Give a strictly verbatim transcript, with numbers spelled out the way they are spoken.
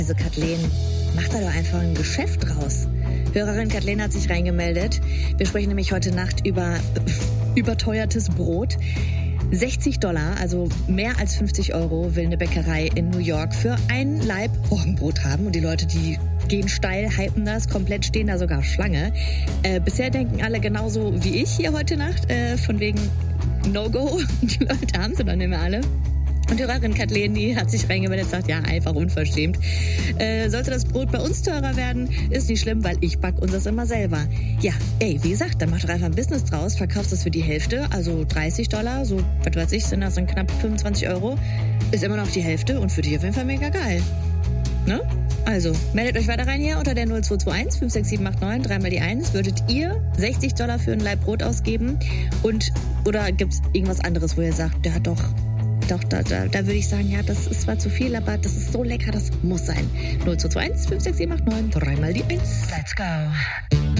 Also Kathleen, mach da doch einfach ein Geschäft draus. Hörerin Kathleen hat sich reingemeldet. Wir sprechen nämlich heute Nacht über überteuertes Brot. sechzig Dollar, also mehr als fünfzig Euro, will eine Bäckerei in New York für ein Laib Roggenbrot haben. Und die Leute, die gehen steil, hypen das, komplett stehen da sogar Schlange. Äh, bisher denken alle genauso wie ich hier heute Nacht, äh, von wegen No-Go. Die Leute haben sie doch nicht mehr alle. Und die Hörerin Kathleen, die hat sich reingemeldet und sagt, ja, einfach unverschämt. Äh, sollte das Brot bei uns teurer werden, ist nicht schlimm, weil ich back uns das immer selber. Ja, ey, wie gesagt, dann mach doch einfach ein Business draus, verkaufst das für die Hälfte, also dreißig Dollar, so, was weiß ich, sind das dann knapp fünfundzwanzig Euro, ist immer noch die Hälfte und für dich auf jeden Fall mega geil. Ne? Also, meldet euch weiter rein hier unter der null zwei zwei eins fünf sechs sieben acht neun, dreimal die eins. Würdet ihr sechzig Dollar für ein Laib Brot ausgeben? Und, oder gibt's irgendwas anderes, wo ihr sagt, der hat doch... Doch, da, da, da würde ich sagen, ja, das ist zwar zu viel, aber das ist so lecker, das muss sein. null zwei zwei eins fünf sechs sieben acht neun, dreimal die eins. Let's go.